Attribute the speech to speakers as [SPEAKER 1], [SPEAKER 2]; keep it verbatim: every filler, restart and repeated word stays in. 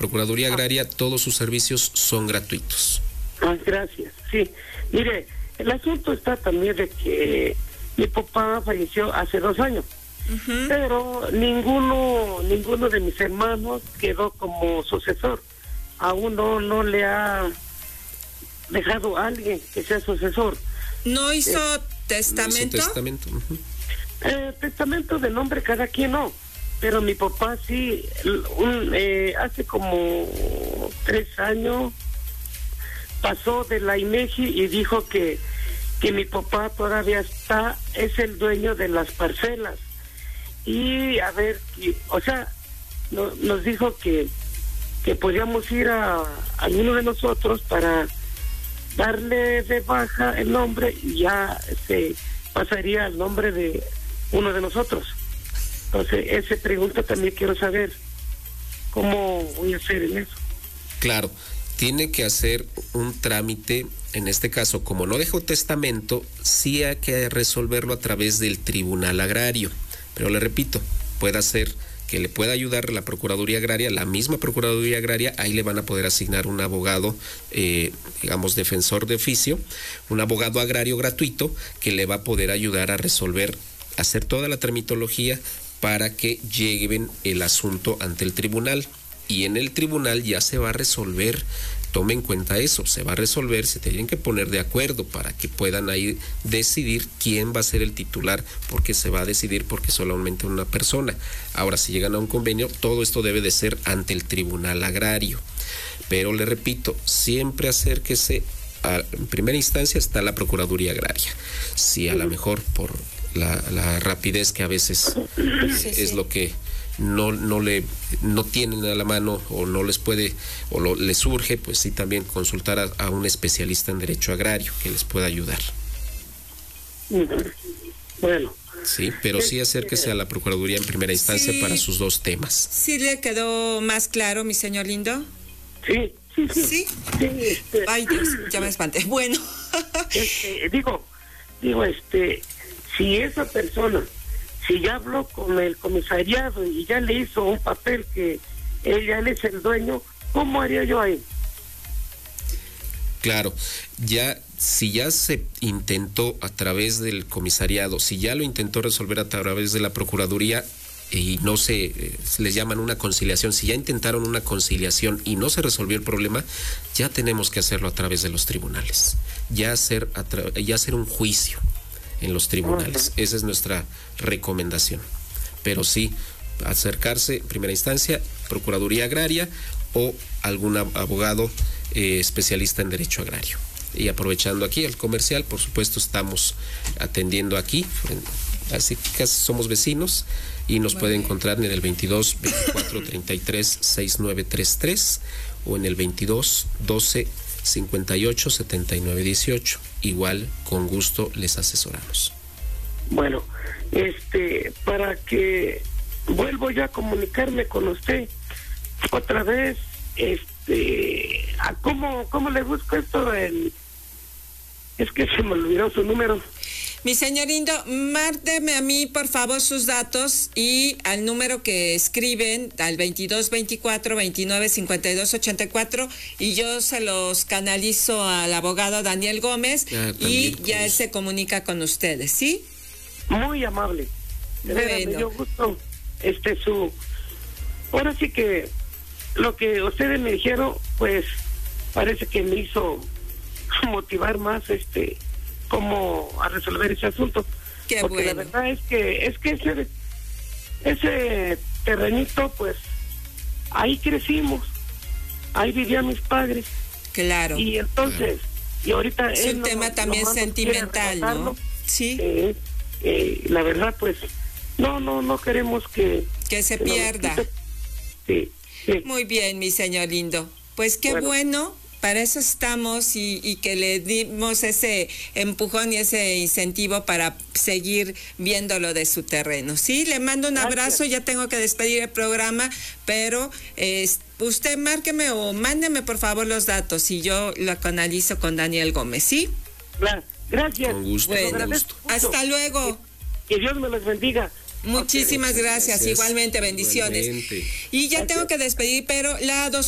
[SPEAKER 1] Procuraduría Agraria todos sus servicios son gratuitos.
[SPEAKER 2] Ah, gracias. Sí, mire, el asunto está también de que mi papá falleció hace dos años, uh-huh. pero ninguno ninguno de mis hermanos quedó como sucesor. Aún no, no le ha dejado a alguien que sea sucesor.
[SPEAKER 3] ¿No hizo eh,
[SPEAKER 1] No
[SPEAKER 3] testamento?
[SPEAKER 1] hizo testamento. Uh-huh.
[SPEAKER 2] eh, testamento de nombre cada quien no, pero mi papá sí, un, eh, hace como tres años pasó de la INEGI y dijo que que mi papá todavía está, es el dueño de las parcelas. Y a ver, que, o sea, no, nos dijo que que podíamos ir a, a alguno de nosotros para darle de baja el nombre y ya se pasaría al nombre de uno de nosotros. Entonces, esa pregunta también quiero saber cómo voy a hacer en eso.
[SPEAKER 1] Claro, tiene que hacer un trámite, en este caso, como no dejó testamento, sí hay que resolverlo a través del Tribunal Agrario. Pero le repito, puede hacer que le pueda ayudar la Procuraduría Agraria, la misma Procuraduría Agraria, ahí le van a poder asignar un abogado, eh, digamos, defensor de oficio, un abogado agrario gratuito que le va a poder ayudar a resolver, hacer toda la tramitología para que lleven el asunto ante el tribunal. Y en el tribunal ya se va a resolver, tome en cuenta eso, se va a resolver, se tienen que poner de acuerdo para que puedan ahí decidir quién va a ser el titular, porque se va a decidir porque solamente una persona. Ahora, si llegan a un convenio, todo esto debe de ser ante el Tribunal Agrario. Pero le repito, siempre acérquese, a, en primera instancia está la Procuraduría Agraria. Si a lo mejor por la, la rapidez que a veces sí, es sí. lo que no no le no tienen a la mano o no les puede o lo, les surge, pues sí también consultar a, a un especialista en derecho agrario que les pueda ayudar.
[SPEAKER 2] Bueno.
[SPEAKER 1] Sí, pero sí acérquese a la Procuraduría en primera instancia sí, para sus dos temas.
[SPEAKER 3] ¿Sí le quedó más claro, mi señor lindo?
[SPEAKER 2] Sí, sí, sí.
[SPEAKER 3] ¿Sí?
[SPEAKER 2] sí este,
[SPEAKER 3] Ay, Dios, ya me espanté. Bueno.
[SPEAKER 2] este, digo, digo, este, si esa persona si ya habló con el comisariado y ya le hizo un papel que ella él es el dueño, ¿cómo haría yo ahí?
[SPEAKER 1] Claro, ya si ya se intentó a través del comisariado, si ya lo intentó resolver a través de la Procuraduría y no se, eh, les llaman una conciliación, si ya intentaron una conciliación y no se resolvió el problema, ya tenemos que hacerlo a través de los tribunales, ya hacer, a tra- ya hacer un juicio en los tribunales. Esa es nuestra recomendación. Pero sí, acercarse en primera instancia, Procuraduría Agraria o algún abogado eh, especialista en derecho agrario. Y aprovechando aquí el comercial, por supuesto, estamos atendiendo aquí, así que casi somos vecinos y nos puede encontrar en el veintidós, veinticuatro, treinta y tres, sesenta y nueve treinta y tres o en el veintidós, doce, cincuenta y ocho, setenta y nueve dieciocho. Igual, con gusto, les asesoramos.
[SPEAKER 2] Bueno, este, para que vuelvo ya a comunicarme con usted otra vez, este, ¿a cómo, cómo le busco esto? El, es que se me olvidó su número.
[SPEAKER 3] Mi señor lindo, márdeme a mí, por favor, sus datos y al número que escriben, al veintidós, veinticuatro, veintinueve, cincuenta y dos, ochenta y cuatro, y yo se los canalizo al abogado Daniel Gómez ah, y ya él se comunica con ustedes, ¿sí?
[SPEAKER 2] Muy amable. De bueno. verdad, me dio gusto, este, su... Ahora sí que lo que ustedes me dijeron, pues, parece que me hizo motivar más, este... cómo a resolver ese asunto.
[SPEAKER 3] Qué
[SPEAKER 2] porque
[SPEAKER 3] bueno.
[SPEAKER 2] La verdad es que es que ese ese terrenito, pues ahí crecimos, ahí vivían mis padres.
[SPEAKER 3] Claro.
[SPEAKER 2] Y entonces, y ahorita
[SPEAKER 3] es un tema no, también no sentimental, ¿no? Sí.
[SPEAKER 2] Eh, eh, la verdad, pues no, no, no queremos que
[SPEAKER 3] que se
[SPEAKER 2] que
[SPEAKER 3] pierda.
[SPEAKER 2] No, sí, sí.
[SPEAKER 3] Muy bien, mi señor lindo. Pues qué bueno. bueno. Para eso estamos y, y que le dimos ese empujón y ese incentivo para seguir viendo lo de su terreno. Sí, le mando un abrazo, ya tengo que despedir el programa, pero eh, usted márqueme o mándeme por favor los datos y yo lo canalizo con Daniel Gómez, ¿sí?
[SPEAKER 2] Gracias.
[SPEAKER 1] Con gusto.
[SPEAKER 3] Bueno,
[SPEAKER 1] con gusto.
[SPEAKER 3] Hasta luego.
[SPEAKER 2] Que, que Dios me los bendiga.
[SPEAKER 3] Muchísimas gracias, gracias. Igualmente bendiciones.
[SPEAKER 1] Igualmente.
[SPEAKER 3] Y ya
[SPEAKER 2] gracias.
[SPEAKER 3] Tengo que despedir, pero la dos